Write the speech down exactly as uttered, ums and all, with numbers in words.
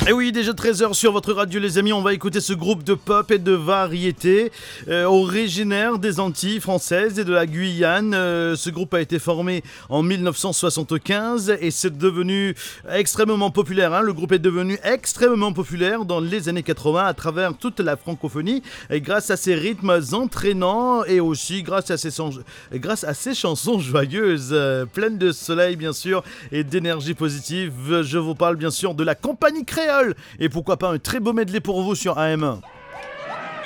Et oui, déjà treize heures sur votre radio les amis, on va écouter ce groupe de pop et de variété euh, originaire des Antilles françaises et de la Guyane. Euh, ce groupe a été formé en mille neuf cent soixante-quinze et c'est devenu extrêmement populaire. Hein. Le groupe est devenu extrêmement populaire dans les années quatre-vingts à travers toute la francophonie et grâce à ses rythmes entraînants et aussi grâce à ses, son- grâce à ses chansons joyeuses, euh, pleines de soleil bien sûr et d'énergie positive. Je vous parle bien sûr de la compagnie créole. Et pourquoi pas un très beau medley pour vous sur A M un.